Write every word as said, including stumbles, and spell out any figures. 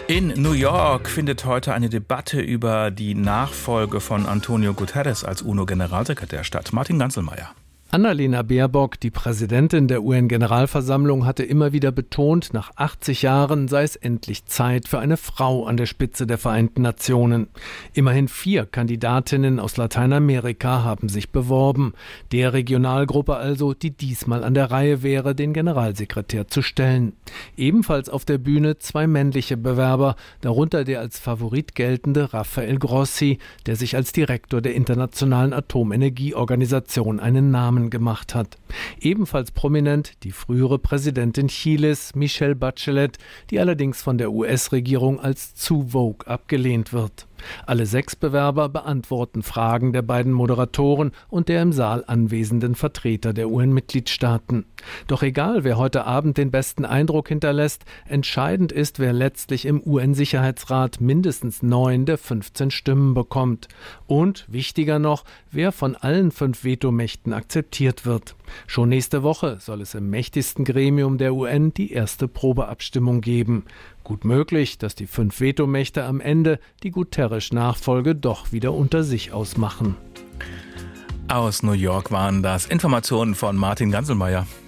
In New York findet heute eine Debatte über die Nachfolge von Antonio Guterres als UNO-Generalsekretär statt. Martin Ganzelmeier. Annalena Baerbock, die Präsidentin der U N-Generalversammlung, hatte immer wieder betont, nach achtzig Jahren sei es endlich Zeit für eine Frau an der Spitze der Vereinten Nationen. Immerhin vier Kandidatinnen aus Lateinamerika haben sich beworben. Der Regionalgruppe also, die diesmal an der Reihe wäre, den Generalsekretär zu stellen. Ebenfalls auf der Bühne zwei männliche Bewerber, darunter der als Favorit geltende Rafael Grossi, der sich als Direktor der Internationalen Atomenergieorganisation einen Namen gemacht hat. Ebenfalls prominent die frühere Präsidentin Chiles, Michelle Bachelet, die allerdings von der U S-Regierung als zu vogue abgelehnt wird. Alle sechs Bewerber beantworten Fragen der beiden Moderatoren und der im Saal anwesenden Vertreter der U N-Mitgliedstaaten. Doch egal, wer heute Abend den besten Eindruck hinterlässt, entscheidend ist, wer letztlich im U N-Sicherheitsrat mindestens neun der fünfzehn Stimmen bekommt. Und, wichtiger noch, wer von allen fünf Vetomächten akzeptiert wird. Schon nächste Woche soll es im mächtigsten Gremium der U N die erste Probeabstimmung geben. Gut möglich, dass die fünf Vetomächte am Ende die Guterres-Nachfolge doch wieder unter sich ausmachen. Aus New York waren das Informationen von Martin Ganzelmeier.